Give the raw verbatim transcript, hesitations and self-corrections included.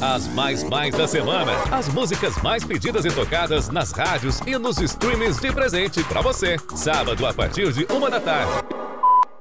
As mais mais da semana. As músicas mais pedidas e tocadas nas rádios e nos streamings de presente pra você. Sábado a partir de uma da tarde.